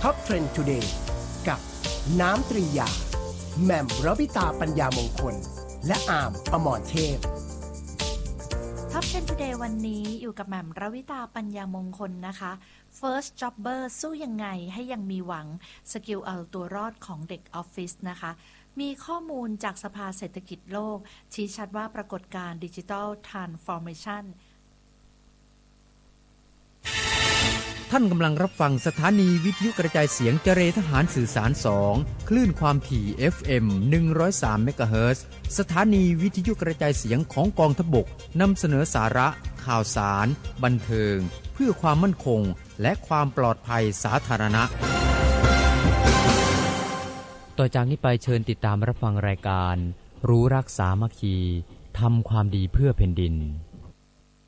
Top Trend Today กับน้ำตรียาแหม่มรวิตาปัญญามงคลและอามอมรเทพ Top Trend Today วันนี้อยู่กับแหม่มรวิตาปัญญามงคลนะคะ First Jobber สู้ยังไงให้ยังมีหวังสกิลเอาตัวรอดของเด็กออฟฟิศนะคะมีข้อมูลจากสภาเศรษฐกิจโลกชี้ชัดว่าปรากฏการณ์ Digital Transformation ท่านกำลังรับฟังสถานีวิทยุกระจายเสียงเจรทหารสื่อสาร2คลื่นความถี่ FM 103 เมกะเฮิรตซ์สถานีวิทยุกระจายเสียงของกองทัพบกนำเสนอสาระข่าวสารบันเทิงเพื่อความมั่นคงและความปลอดภัยสาธารณะต่อจากนี้ไปเชิญติดตามรับฟังรายการรู้รักสามัคคีทำความดีเพื่อแผ่นดิน